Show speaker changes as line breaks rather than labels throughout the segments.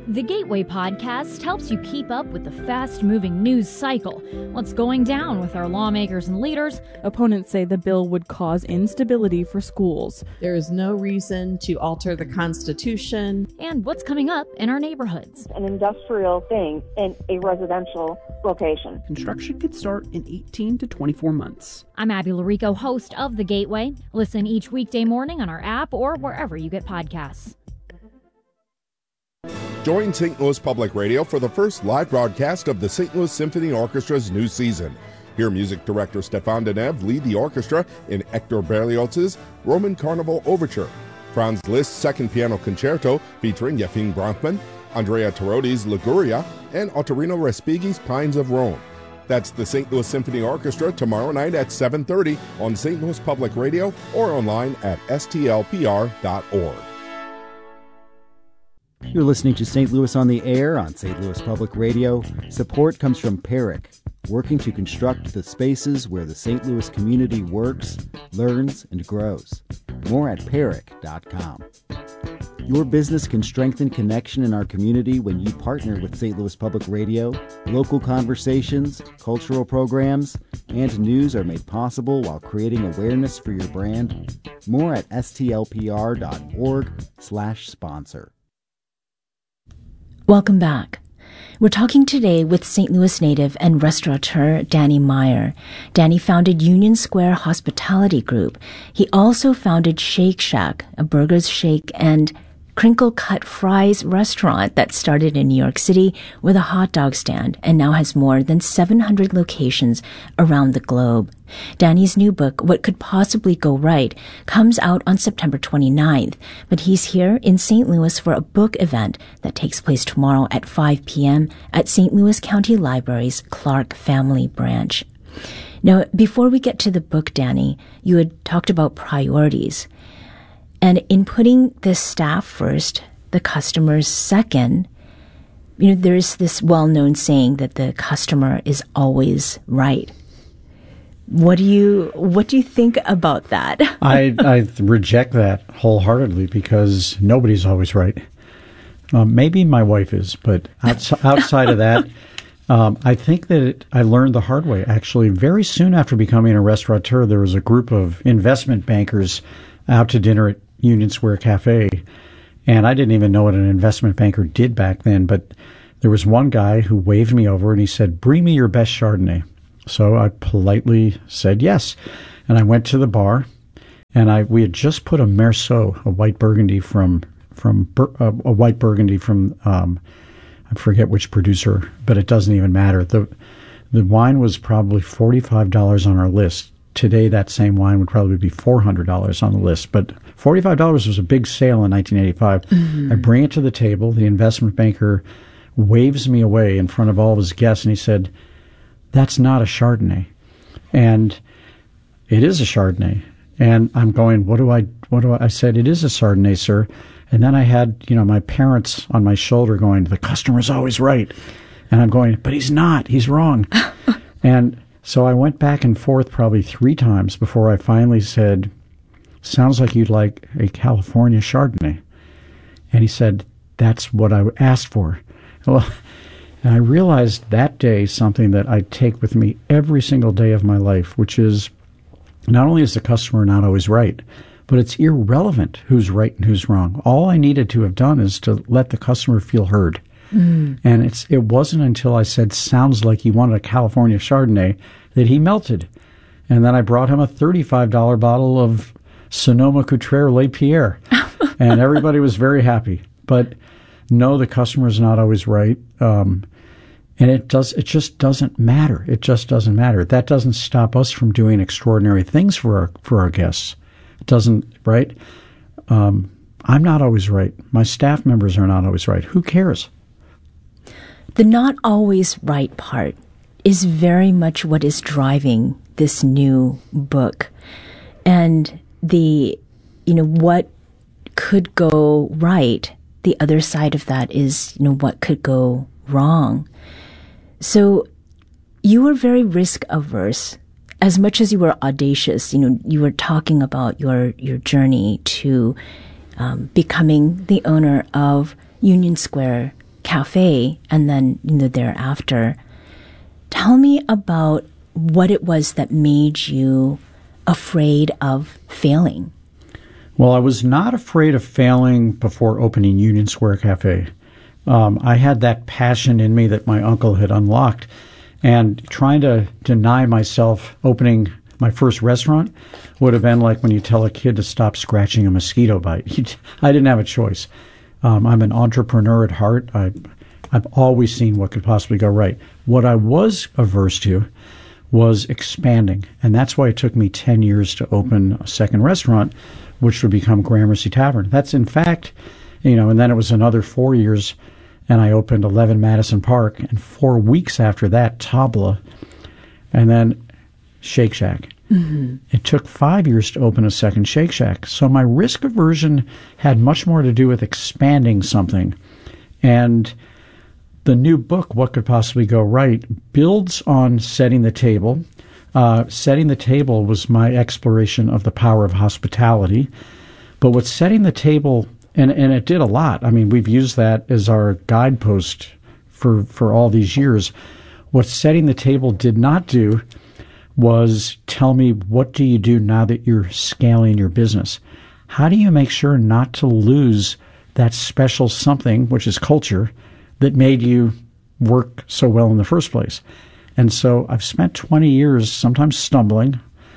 The Gateway Podcast helps you keep up with the fast-moving news cycle. What's going down with our lawmakers and leaders?
Opponents say the bill would cause instability for schools.
There is no reason to alter the Constitution.
And what's coming up in our neighborhoods.
An industrial thing in a residential location.
Construction could start in 18 to 24 months.
I'm Abby Larico, host of The Gateway. Listen each weekday morning on our app or wherever you get podcasts.
Join St. Louis Public Radio for the first live broadcast of the St. Louis Symphony Orchestra's new season. Hear music director Stéphane Deneuve lead the orchestra in Hector Berlioz's Roman Carnival Overture, Franz Liszt's Second Piano Concerto featuring Yefim Bronfman, Andrea Tarotti's Liguria, and Ottorino Respighi's Pines of Rome. That's the St. Louis Symphony Orchestra tomorrow night at 7:30 on St. Louis Public Radio or online at stlpr.org.
You're listening to St. Louis on the Air on St. Louis Public Radio. Support comes from PERIC, working to construct the spaces where the St. Louis community works, learns, and grows. More at PERIC.com. Your business can strengthen connection in our community when you partner with St. Louis Public Radio. Local conversations, cultural programs, and news are made possible while creating awareness for your brand. More at stlpr.org/sponsor.
Welcome back. We're talking today with St. Louis native and restaurateur Danny Meyer. Danny founded Union Square Hospitality Group. He also founded Shake Shack, a burgers, shake, and crinkle cut fries restaurant that started in New York City with a hot dog stand and now has more than 700 locations around the globe. Danny's new book, What Could Possibly Go Right, comes out on September 29th, but he's here in St. Louis for a book event that takes place tomorrow at 5 p.m. at St. Louis County Library's Clark Family Branch. Now, before we get to the book, Danny, you had talked about priorities. And in putting the staff first, the customers second, there's this well-known saying that the customer is always right. What do you think about that?
I reject that wholeheartedly because nobody's always right. Maybe my wife is, but outside of that, I think that I learned the hard way. Actually, very soon after becoming a restaurateur, there was a group of investment bankers out to dinner at Union Square Cafe, and I didn't even know what an investment banker did back then, but there was one guy who waved me over and he said, "Bring me your best Chardonnay." So I politely said yes, and I went to the bar, and we had just put a Merceau, a white Burgundy from I forget which producer, but it doesn't even matter. The wine was probably $45 on our list. Today, that same wine would probably be $400 on the list, but $45 was a big sale in 1985. Mm-hmm. I bring it to the table. The investment banker waves me away in front of all of his guests, and he said, "That's not a Chardonnay." And it is a Chardonnay. And I'm going, what do I, I said, "It is a Chardonnay, sir." And then I had, my parents on my shoulder going, "The customer's always right." And I'm going, "But he's not. He's wrong." And so I went back and forth probably 3 times before I finally said, "Sounds like you'd like a California Chardonnay." And he said, "That's what I asked for." Well, and I realized that day something that I take with me every single day of my life, which is not only is the customer not always right, but it's irrelevant who's right and who's wrong. All I needed to have done is to let the customer feel heard. Mm. And it wasn't until I said, "Sounds like you wanted a California Chardonnay," that he melted. And then I brought him a $35 bottle of Sonoma Cutrer Les Pierre. And everybody was very happy. But no, the customer is not always right. And it just doesn't matter. It just doesn't matter. That doesn't stop us from doing extraordinary things for our guests. It doesn't, right? I'm not always right. My staff members are not always right. Who cares?
The not always right part is very much what is driving this new book. And what could go right, the other side of that is, what could go wrong. So you were very risk averse as much as you were audacious. You were talking about your journey to becoming the owner of Union Square cafe and then thereafter. Tell me about what it was that made you afraid of failing.
Well, I was not afraid of failing before opening Union Square Cafe. I had that passion in me that my uncle had unlocked, and trying to deny myself opening my first restaurant would have been like when you tell a kid to stop scratching a mosquito bite. I didn't have a choice. I'm an entrepreneur at heart. I've always seen what could possibly go right. What I was averse to was expanding, and that's why it took me 10 years to open a second restaurant, which would become Gramercy Tavern. That's in fact, and then it was another 4 years, and I opened 11 Madison Park, and 4 weeks after that, Tabla, and then Shake Shack. Mm-hmm. It took 5 years to open a second Shake Shack. So my risk aversion had much more to do with expanding something. And the new book, What Could Possibly Go Right, builds on Setting the Table. Setting the Table was my exploration of the power of hospitality. But what Setting the Table, and it did a lot. I mean, we've used that as our guidepost for all these years. What Setting the Table did not do was tell me, what do you do now that you're scaling your business? How do you make sure not to lose that special something, which is culture, that made you work so well in the first place? And so I've spent 20 years, sometimes stumbling,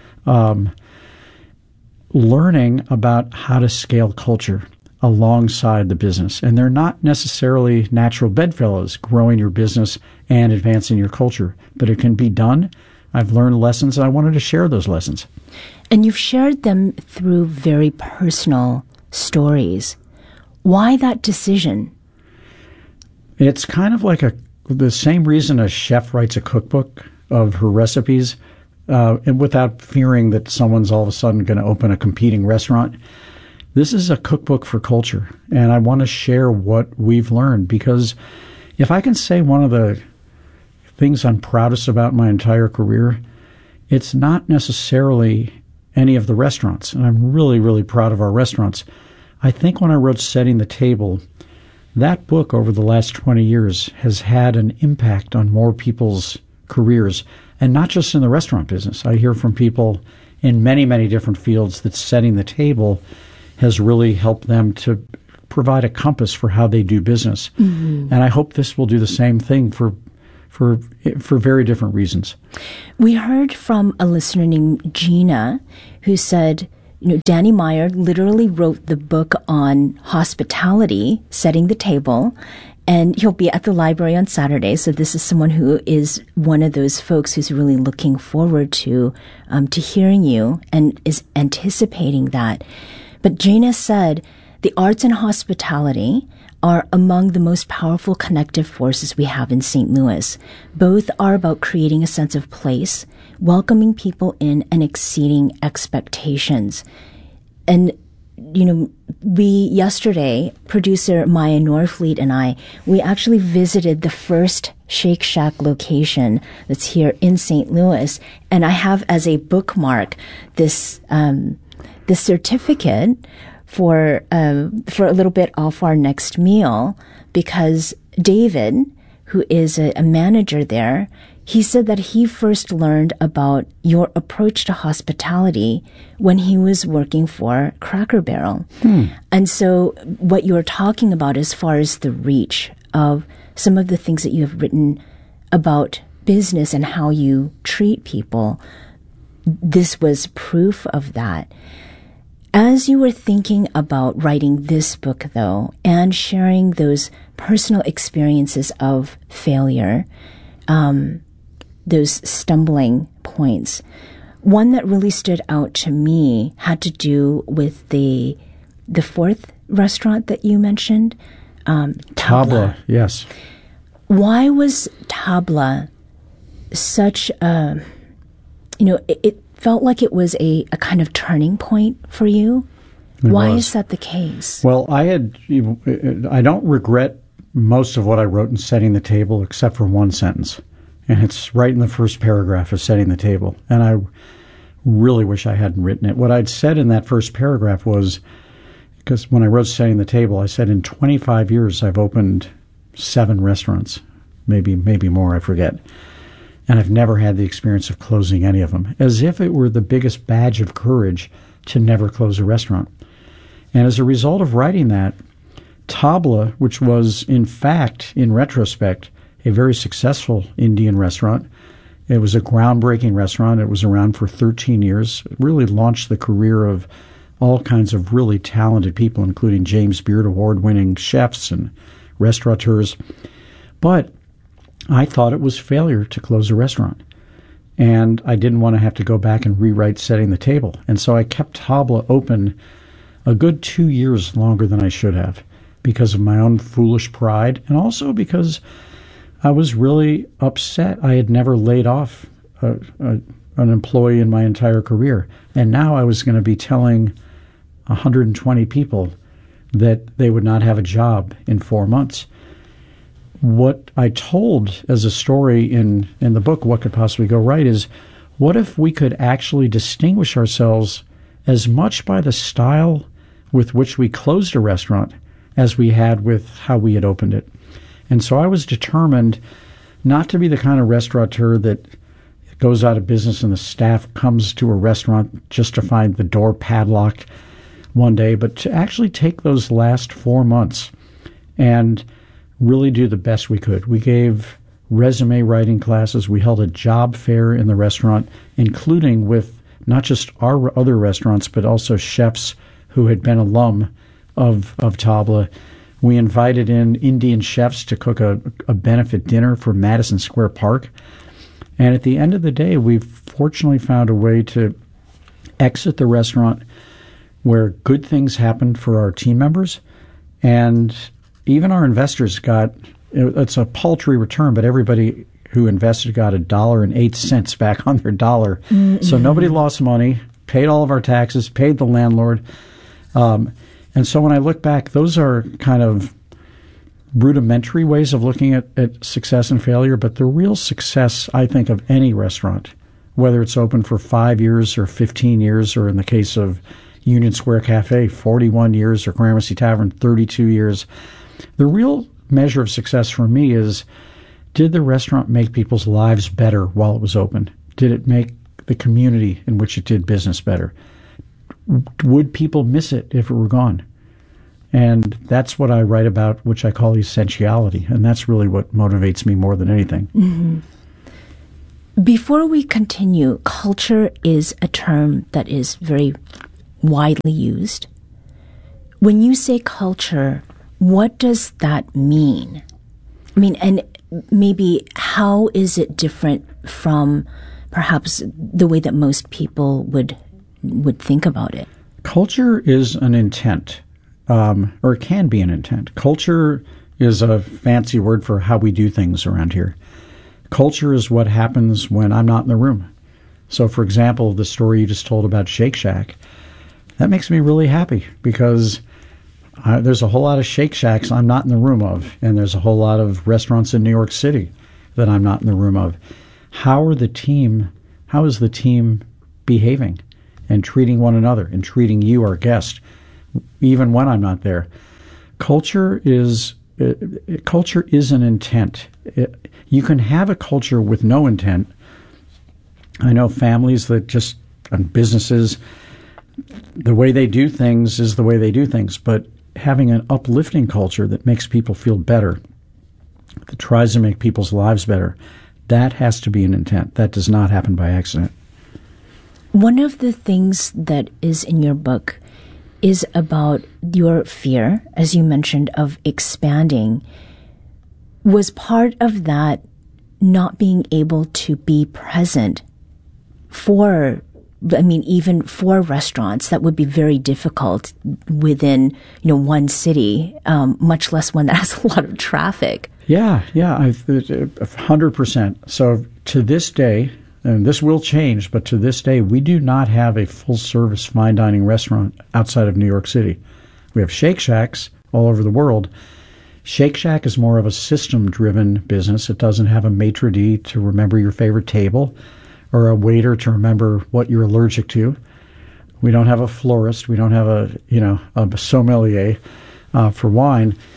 learning about how to scale culture alongside the business. And they're not necessarily natural bedfellows, growing your business and advancing your culture, but it can be done. I've learned lessons, and I wanted to share those lessons.
And you've shared them through very personal stories. Why that decision?
It's kind of like the same reason a chef writes a cookbook of her recipes, and without fearing that someone's all of a sudden going to open a competing restaurant. This is a cookbook for culture, and I want to share what we've learned, because if I can say one of the things I'm proudest about my entire career, it's not necessarily any of the restaurants, and I'm really, really proud of our restaurants. I think when I wrote Setting the Table, that book over the last 20 years has had an impact on more people's careers, and not just in the restaurant business. I hear from people in many, many different fields that Setting the Table has really helped them to provide a compass for how they do business. Mm-hmm. And I hope this will do the same thing for very different reasons.
We heard from a listener named Gina who said, Danny Meyer literally wrote the book on hospitality, Setting the Table, and he'll be at the library on Saturday. So this is someone who is one of those folks who's really looking forward to hearing you and is anticipating that. But Gina said, the arts and hospitality are among the most powerful connective forces we have in St. Louis. Both are about creating a sense of place, welcoming people in, and exceeding expectations. And, yesterday, producer Maya Norfleet and I, we actually visited the first Shake Shack location that's here in St. Louis. And I have as a bookmark this certificate for a little bit off our next meal, because David, who is a manager there, he said that he first learned about your approach to hospitality when he was working for Cracker Barrel. And so what you're talking about as far as the reach of some of the things that you have written about business and how you treat people, this was proof of that. As you were thinking about writing this book, though, and sharing those personal experiences of failure, those stumbling points, one that really stood out to me had to do with the fourth restaurant that you mentioned,
Tabla. Yes.
Why was Tabla such a, it felt like it was a kind of turning point for you? Why is that the case?
Well, I don't regret most of what I wrote in Setting the Table except for one sentence. And it's right in the first paragraph of Setting the Table. And I really wish I hadn't written it. What I'd said in that first paragraph was, because when I wrote Setting the Table, I said in 25 years I've opened 7 restaurants, maybe more, I forget. And I've never had the experience of closing any of them, as if it were the biggest badge of courage to never close a restaurant. And as a result of writing that, Tabla, which was, in fact, in retrospect, a very successful Indian restaurant. It was a groundbreaking restaurant. It was around for 13 years. It really launched the career of all kinds of really talented people, including James Beard Award-winning chefs and restaurateurs. But I thought it was failure to close a restaurant. And I didn't want to have to go back and rewrite Setting the Table. And so I kept Tabla open a good 2 years longer than I should have, because of my own foolish pride, and also because I was really upset. I had never laid off an employee in my entire career, and now I was going to be telling 120 people that they would not have a job in 4 months. What I told as a story in the book, What Could Possibly Go Right, is what if we could actually distinguish ourselves as much by the style with which we closed a restaurant as we had with how we had opened it. And so I was determined not to be the kind of restaurateur that goes out of business and the staff comes to a restaurant just to find the door padlocked one day, but to actually take those last 4 months and really do the best we could. We gave resume writing classes. We held a job fair in the restaurant, including with not just our other restaurants, but also chefs who had been alum of Tabla. We invited in Indian chefs to cook a benefit dinner for Madison Square Park. And at the end of the day, we fortunately found a way to exit the restaurant where good things happened for our team members. And even our investors got, it's a paltry return, but everybody who invested got $1.08 back on their dollar. Mm-hmm. So nobody lost money, paid all of our taxes, paid the landlord. And so when I look back, those are kind of rudimentary ways of looking at success and failure. But the real success, I think, of any restaurant, whether it's open for 5 years or 15 years, or in the case of Union Square Cafe, 41 years, or Gramercy Tavern, 32 years, the real measure of success for me is, did the restaurant make people's lives better while it was open? Did it make the community in which it did business better? Would people miss it if it were gone? And that's what I write about, which I call essentiality. And that's really what motivates me more than anything.
Mm-hmm. Before we continue, culture is a term that is very widely used. When you say culture, what does that mean? I mean, and maybe how is it different from perhaps the way that most people would think about it?
Culture is an intent, or it can be an intent. Culture is a fancy word for how we do things around here. Culture is what happens when I'm not in the room. So, for example, the story you just told about Shake Shack, that makes me really happy because there's a whole lot of Shake Shacks I'm not in the room of, and there's a whole lot of restaurants in New York City that I'm not in the room of. How is the team behaving and treating one another and treating you, our guest, even when I'm not there? Culture is an intent. You can have a culture with no intent. I know families that just, and businesses, the way they do things is the way they do things, but having an uplifting culture that makes people feel better, that tries to make people's lives better, that has to be an intent. That does not happen by accident.
One of the things that is in your book is about your fear, as you mentioned, of expanding. Was part of that not being able to be present even for restaurants that would be very difficult within, one city, much less one that has a lot of traffic?
Yeah, 100%. So to this day, and this will change, but to this day, we do not have a full-service fine dining restaurant outside of New York City. We have Shake Shacks all over the world. Shake Shack is more of a system-driven business. It doesn't have a maitre d' to remember your favorite table or a waiter to remember what you're allergic to. We don't have a florist. We don't have a sommelier for wine.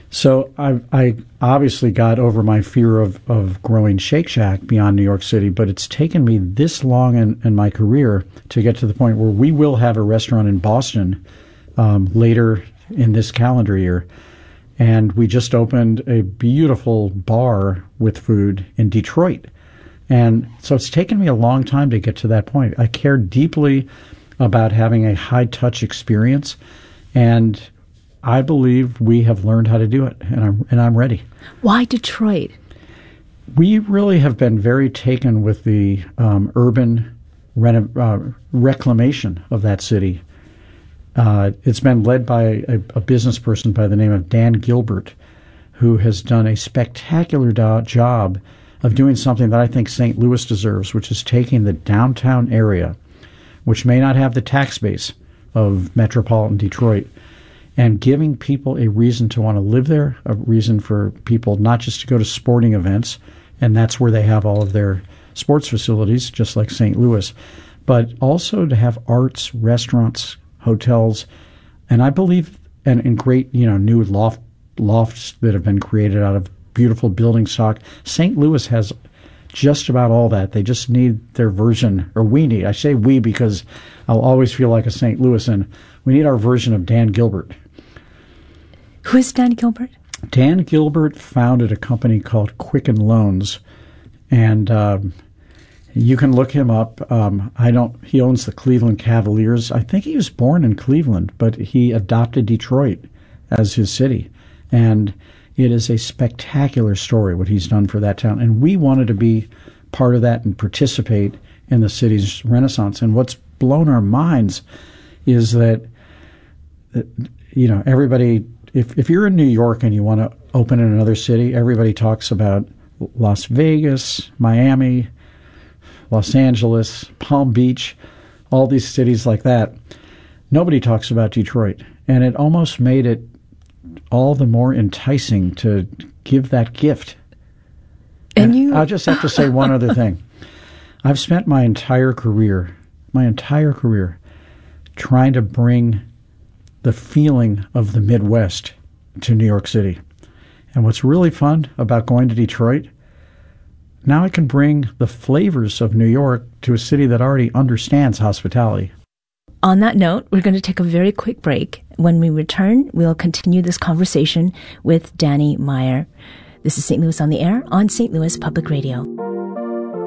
So I obviously got over my fear of growing Shake Shack beyond New York City, but it's taken me this long in my career to get to the point where we will have a restaurant in Boston later in this calendar year. And we just opened a beautiful bar with food in Detroit. And so it's taken me a long time to get to that point. I care deeply about having a high-touch experience, and I believe we have learned how to do it, and I'm ready.
Why Detroit?
We really have been very taken with the urban reclamation of that city. It's been led by a business person by the name of Dan Gilbert, who has done a spectacular job of doing something that I think St. Louis deserves, which is taking the downtown area, which may not have the tax base of metropolitan Detroit, and giving people a reason to want to live there, a reason for people not just to go to sporting events, and that's where they have all of their sports facilities, just like St. Louis, but also to have arts, restaurants, hotels, and I believe, and great, new lofts that have been created out of beautiful building stock. St. Louis has just about all that. They just need their version, or we need. I say we because I'll always feel like a St. Louisan. We need our version of Dan Gilbert.
Who is Dan Gilbert?
Dan Gilbert founded a company called Quicken Loans, and you can look him up. He owns the Cleveland Cavaliers. I think he was born in Cleveland, but he adopted Detroit as his city. And it is a spectacular story, what he's done for that town. And we wanted to be part of that and participate in the city's renaissance. And what's blown our minds is that, everybody, if you're in New York and you want to open in another city, everybody talks about Las Vegas, Miami, Los Angeles, Palm Beach, all these cities like that. Nobody talks about Detroit. And it almost made it all the more enticing to give that gift. And I'll just have to say one other thing. I've spent my entire career trying to bring the feeling of the Midwest to New York City. And what's really fun about going to Detroit, now I can bring the flavors of New York to a city that already understands hospitality.
On that note, we're going to take a very quick break. When we return, we'll continue this conversation with Danny Meyer. This is St. Louis on the Air on St. Louis Public Radio.